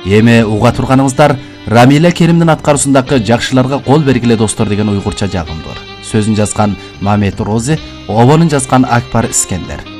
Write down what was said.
Эми уга турганыңыздар Рамила Керимдин аткаруусундагы жакшыларга кол бергиле достор деген уйгурча жагымдыр. Сөзүн жазган Мамед Рози, обонун жазган Акбар Искендер.